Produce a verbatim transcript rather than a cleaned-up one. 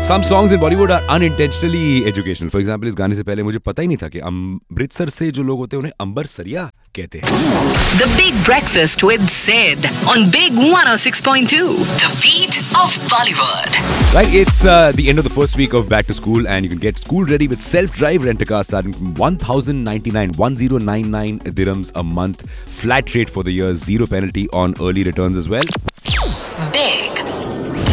Some songs in Bollywood are unintentionally educational. For example, इस गाने से पहले मुझे पता ही नहीं था कि अमृतसर से जो लोग होते हैं उन्हें अंबरसरिया कहते हैं. The Big Breakfast with Sid on Big one oh six point two. The beat of Bollywood. Right, it's uh, the end of the first week of back to school, and you can get school ready with self-drive rent-a-car starting from one thousand ninety-nine, one thousand ninety-nine dirhams a month. Flat rate for the year, zero penalty on early returns as well.